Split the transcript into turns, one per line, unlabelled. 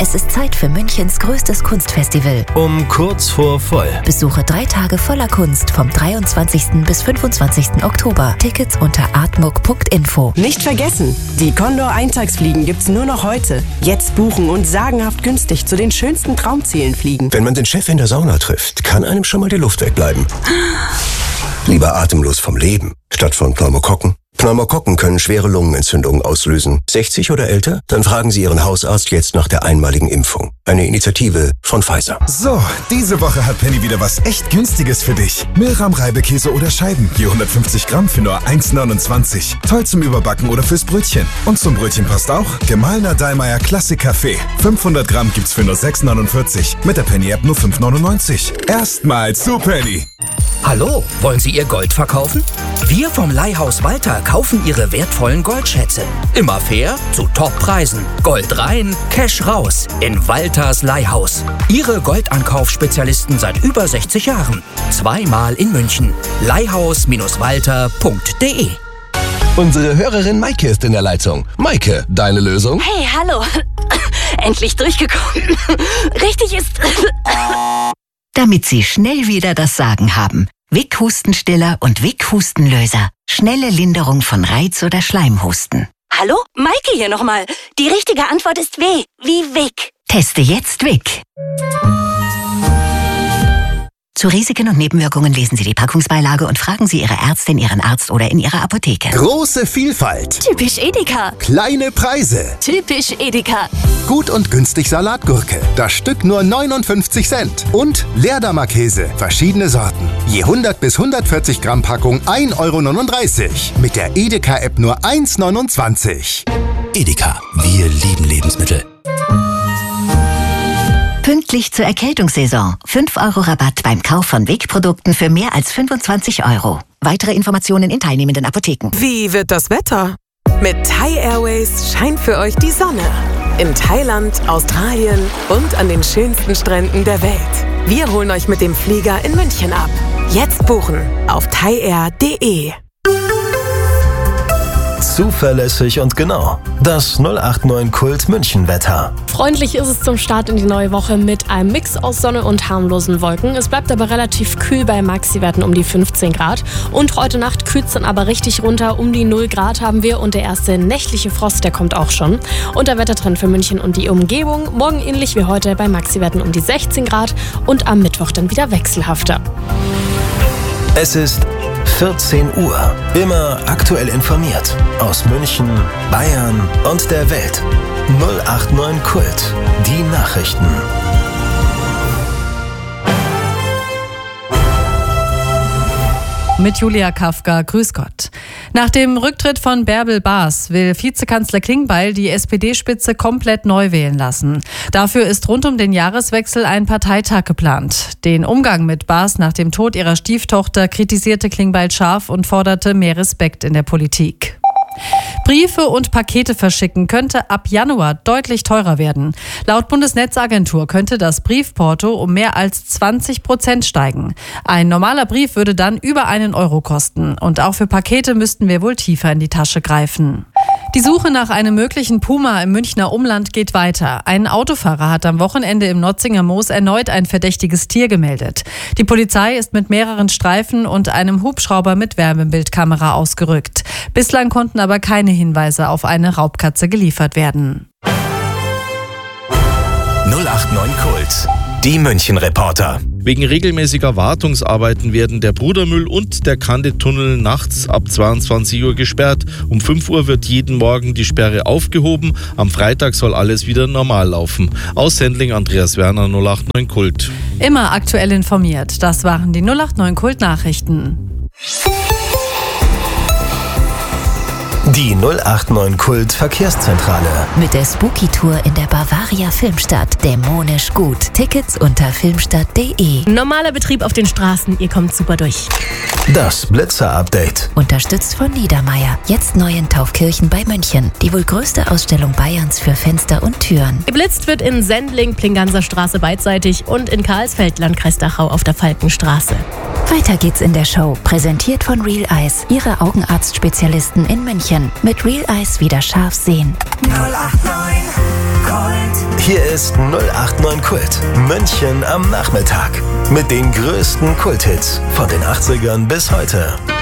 Es ist Zeit für Münchens größtes Kunstfestival.
Um kurz vor voll.
Besuche 3 Tage voller Kunst vom 23. bis 25. Oktober. Tickets unter artmuck.info.
Nicht vergessen, die Condor Eintagsfliegen gibt's nur noch heute. Jetzt buchen und sagenhaft günstig zu den schönsten Traumzielen fliegen.
Wenn man den Chef in der Sauna trifft, kann einem schon mal die Luft wegbleiben. Lieber atemlos vom Leben, statt von Pneumokokken. Pneumokokken können schwere Lungenentzündungen auslösen. 60 oder älter? Dann fragen Sie Ihren Hausarzt jetzt nach der einmaligen Impfung. Eine Initiative von Pfizer.
So, diese Woche hat Penny wieder was echt Günstiges für dich. Milram-Reibekäse oder Scheiben, je 150 Gramm für nur 1,29. Toll zum Überbacken oder fürs Brötchen. Und zum Brötchen passt auch gemahlener Dallmayr Klassik Kaffee. 500 Gramm gibt's für nur 6,49. Mit der Penny-App nur 5,99. Erstmal zu Penny.
Hallo, wollen Sie Ihr Gold verkaufen? Wir vom Leihhaus Walter kaufen Ihre wertvollen Goldschätze. Immer fair, zu Toppreisen. Gold rein, Cash raus. In Walters Leihhaus. Ihre Goldankaufspezialisten seit über 60 Jahren. 2-mal in München. Leihhaus-walter.de.
Unsere Hörerin Maike ist in der Leitung. Maike, deine Lösung?
Hey, hallo. Endlich durchgekommen. Richtig ist...
Damit Sie schnell wieder das Sagen haben. Vic Hustenstiller und Vic Hustenlöser. Schnelle Linderung von Reiz- oder Schleimhusten.
Hallo? Maike hier nochmal. Die richtige Antwort ist W. Wie Vic.
Teste jetzt Vic. Zu Risiken und Nebenwirkungen lesen Sie die Packungsbeilage und fragen Sie Ihre Ärztin, Ihren Arzt oder in Ihrer Apotheke.
Große Vielfalt.
Typisch Edeka.
Kleine Preise.
Typisch Edeka.
Gut und günstig Salatgurke. Das Stück nur 59 Cent. Und Leerdammer-Käse. Verschiedene Sorten. Je 100 bis 140 Gramm Packung 1,39 €. Mit der Edeka-App nur 1,29 €.
Edeka, wir lieben Lebensmittel.
Pünktlich zur Erkältungssaison. 5 € Rabatt beim Kauf von Vic-Produkten für mehr als 25 €. Weitere Informationen in teilnehmenden Apotheken.
Wie wird das Wetter? Mit Thai Airways scheint für euch die Sonne. In Thailand, Australien und an den schönsten Stränden der Welt. Wir holen euch mit dem Flieger in München ab. Jetzt buchen auf thaiair.de.
Zuverlässig und genau. Das 089 Kult München Wetter.
Freundlich ist es zum Start in die neue Woche mit einem Mix aus Sonne und harmlosen Wolken. Es bleibt aber relativ kühl bei Maxi-Werten um die 15 Grad. Und heute Nacht kühlt es dann aber richtig runter. Um die 0 Grad haben wir und der erste nächtliche Frost, der kommt auch schon. Und der Wettertrend für München und die Umgebung. Morgen ähnlich wie heute bei Maxi-Werten um die 16 Grad und am Mittwoch dann wieder wechselhafter.
Es ist 14 Uhr. Immer aktuell informiert. Aus München, Bayern und der Welt. 089 Kult. Die Nachrichten.
Mit Julia Kafka, grüß Gott. Nach dem Rücktritt von Bärbel Baas will Vizekanzler Klingbeil die SPD-Spitze komplett neu wählen lassen. Dafür ist rund um den Jahreswechsel ein Parteitag geplant. Den Umgang mit Baas nach dem Tod ihrer Stieftochter kritisierte Klingbeil scharf und forderte mehr Respekt in der Politik. Briefe und Pakete verschicken könnte ab Januar deutlich teurer werden. Laut Bundesnetzagentur könnte das Briefporto um mehr als 20% steigen. Ein normaler Brief würde dann über 1 € kosten. Und auch für Pakete müssten wir wohl tiefer in die Tasche greifen. Die Suche nach einem möglichen Puma im Münchner Umland geht weiter. Ein Autofahrer hat am Wochenende im Notzinger Moos erneut ein verdächtiges Tier gemeldet. Die Polizei ist mit mehreren Streifen und einem Hubschrauber mit Wärmebildkamera ausgerückt. Bislang konnten aber keine Hinweise auf eine Raubkatze geliefert werden.
089 Kult. Die München-Reporter.
Wegen regelmäßiger Wartungsarbeiten werden der Brudermüll und der Kande-Tunnel nachts ab 22 Uhr gesperrt. Um 5 Uhr wird jeden Morgen die Sperre aufgehoben. Am Freitag soll alles wieder normal laufen. Aus Sendling Andreas Werner, 089 Kult.
Immer aktuell informiert. Das waren die 089 Kult-Nachrichten.
Die 089 Kult Verkehrszentrale.
Mit der Spooky-Tour in der Bavaria Filmstadt. Dämonisch gut. Tickets unter filmstadt.de.
Normaler Betrieb auf den Straßen, ihr kommt super durch.
Das Blitzer-Update.
Unterstützt von Niedermeyer. Jetzt neu in Taufkirchen bei München. Die wohl größte Ausstellung Bayerns für Fenster und Türen.
Geblitzt wird in Sendling, Plinganser Straße beidseitig und in Karlsfeld, Landkreis Dachau auf der Falkenstraße.
Weiter geht's in der Show. Präsentiert von Real Eyes. Ihre Augenarztspezialisten in München. Mit Real Eyes wieder scharf sehen.
089 Gold.
Hier ist 089 Kult, München am Nachmittag. Mit den größten Kulthits von den 80ern bis heute.